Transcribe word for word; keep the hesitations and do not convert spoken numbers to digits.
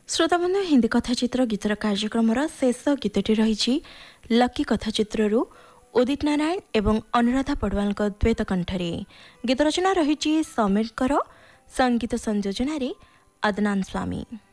श्रोताबंधु हिंदी कथाचित्र गीतर कार्यक्रम शेष गीतटी रही लकी कथाचित्रु उदित नारायण एवं अनुराधा पड़वाल द्वैत कंठरे। गीत रचना रही समीर संगीत संयोजन अदनान स्वामी।